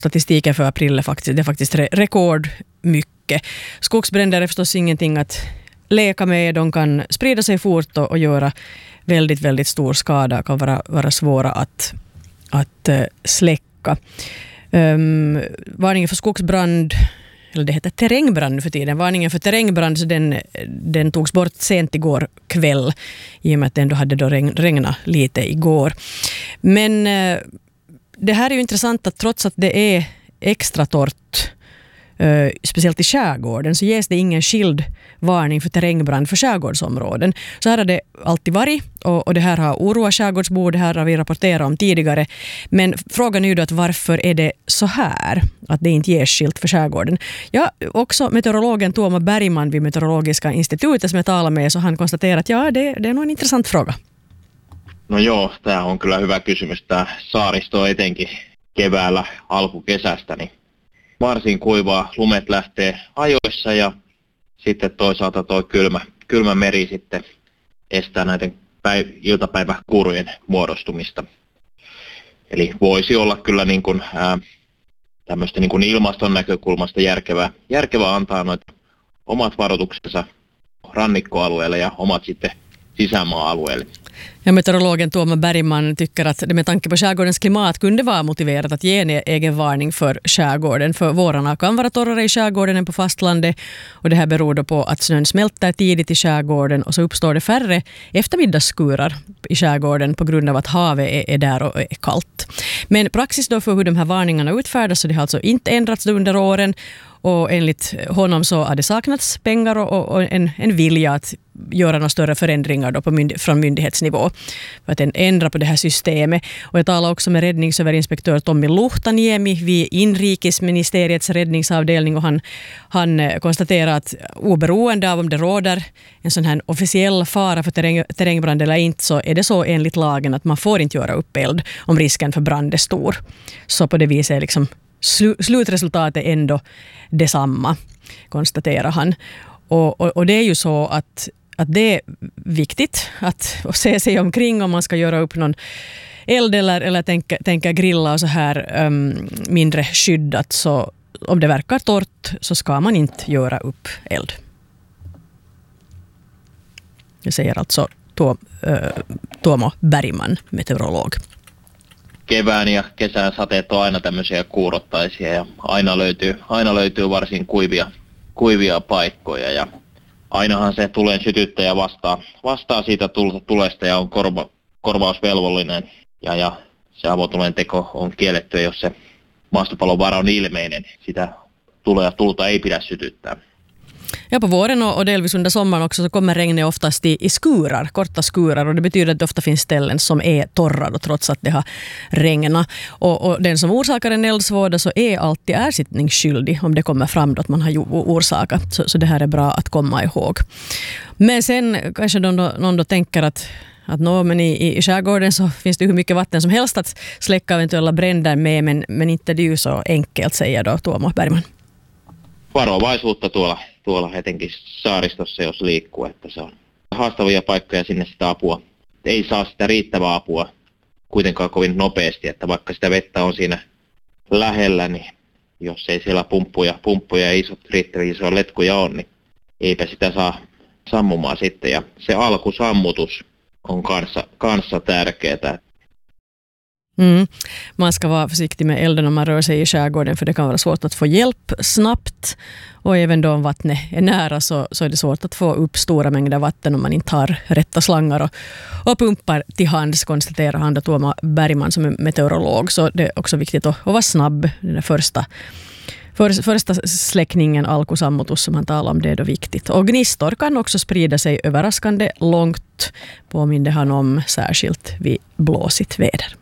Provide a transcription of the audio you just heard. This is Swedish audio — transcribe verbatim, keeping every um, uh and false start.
Statistiken för april är faktiskt, det är faktiskt re- rekord mycket. Skogsbränder är förstås ingenting att leka med. De kan sprida sig fort och, och göra väldigt, väldigt stor skada. Kan vara, vara svåra att, att uh, släcka. Um, varningen för skogsbrand, eller det heter terrängbrand nu för tiden. Varningen för terrängbrand, så den, den togs bort sent igår kväll i och med att den då hade då regn, regnat lite igår. Men uh, det här är ju intressant att trots att det är extra torrt, Uh, speciellt i skärgården, så ges det ingen skild varning för terrängbrand för skärgårdsområden. Så här har det alltid varit och, och det här har oroat skärgårdsbor, det här har vi rapporterat om tidigare. Men frågan är ju då att varför är det så här att det inte ges skilt för skärgården? Ja, också meteorologen Tuomo Bergman vid Meteorologiska institutet som jag talar med, så han konstaterar att ja, det, det är nog en intressant fråga. No joo, tämä on kyllä hyvä kysymys. Tämä saaristo etenkin keväällä alkukesästä, niin varsin kuivaa, lumet lähtee ajoissa ja sitten toisaalta tuo kylmä, kylmä meri sitten estää näiden päiv- iltapäiväkuurujen muodostumista. Eli voisi olla kyllä niin kuin, ää, tämmöistä niin kuin ilmaston näkökulmasta järkevää, järkevää antaa noita omat varoituksensa rannikkoalueelle ja omat sitten sisämaa-alueelle. Ja meteorologen Tuomo Bergman tycker att det med tanke på skärgårdens klimat kunde vara motiverat att ge en egen varning för skärgården. För vårarna kan vara torrare i skärgården än på fastlandet och det här beror då på att snön smälter tidigt i skärgården och så uppstår det färre eftermiddagsskurar i skärgården på grund av att havet är, är där och är kallt. Men praxis då för hur de här varningarna utfärdas, så det har alltså inte ändrats under åren. Och enligt honom så har det saknats pengar och, och en, en vilja att göra några större förändringar då på mynd, från myndighetsnivå för att ändra på det här systemet. Och jag talar också med räddningsöverinspektör Tommi Luhtaniemi vid inrikesministeriets räddningsavdelning och han, han konstaterar att oberoende av om det råder en sån här officiell fara för terräng, terrängbrand eller inte, så är det så enligt lagen att man får inte göra upp eld om risken för brand är stor. Så på det viset är liksom slutresultatet är ändå detsamma, konstaterar han. Och, och, och det är ju så att, att det är viktigt att se sig omkring om man ska göra upp någon eld eller, eller tänka, tänka grilla och så här um, mindre skyddat. Så om det verkar torrt så ska man inte göra upp eld. Det säger alltså Tuomo Bergman, meteorolog. Kevään ja kesän sateet on aina tämmöisiä kuurottaisia ja aina löytyy, aina löytyy varsin kuivia, kuivia paikkoja ja ainahan se tulen sytyttäjä vastaa, vastaa siitä tulesta ja on korva, korvausvelvollinen ja, ja se avotulen teko on kielletty, jos se maastopallon vara on ilmeinen. Sitä tulee ja tulta ei pidä sytyttää. Ja, på våren och delvis under sommaren också så kommer regnet oftast i, i skurar, korta skurar, och det betyder att det ofta finns ställen som är torra då, trots att det har regnat. Och, och den som orsakar en eldsvåda så är alltid ersättningsskyldig om det kommer fram då att man har orsakat. Så, så det här är bra att komma ihåg. Men sen kanske någon då, någon då tänker att att nå, men i, i skärgården så finns det hur mycket vatten som helst att släcka eventuella bränder med, men, men inte det är ju så enkelt, säger då Tuomo Bergman. Varovaisuutta tuolla, tuolla etenkin saaristossa, jos liikkuu, että se on haastavia paikkoja, sinne sitä apua. Ei saa sitä riittävää apua kuitenkaan kovin nopeasti, että vaikka sitä vettä on siinä lähellä, niin jos ei siellä pumppuja, pumppuja ja isot, riittäviä isoja letkuja on, niin eipä sitä saa sammumaan sitten. Ja se alkusammutus on kanssa, kanssa tärkeää. Mm. Man ska vara försiktig med elden om man rör sig i skärgården, för det kan vara svårt att få hjälp snabbt, och även då om vattnet är nära så, så är det svårt att få upp stora mängder vatten om man inte har rätta slangar och, och pumpar till hands, konstaterar han då, Tuomo Bergman, som är meteorolog. Så det är också viktigt att, att vara snabb. Den första, för, första släckningen, alkusammutus som han talar om, det är då viktigt. Och gnistor kan också sprida sig överraskande långt, påminner han om, särskilt vid blåsigt väder.